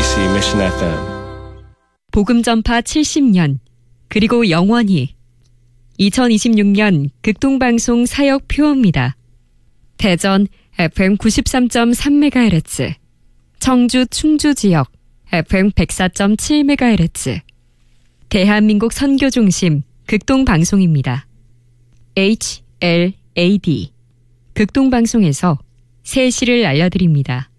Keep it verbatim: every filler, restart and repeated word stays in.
케이비씨 Mission 에프엠 복음 전파 칠십 년 그리고 영원히 이천이십육 년 극동방송 사역 표어입니다. 대전 에프엠 구십삼 점 삼 메가헤르츠, 청주 충주 지역 에프엠 백사 점 칠 메가헤르츠, 대한민국 선교중심 극동방송입니다. 에이치 엘 에이 디 극동방송에서 새 시를 알려드립니다.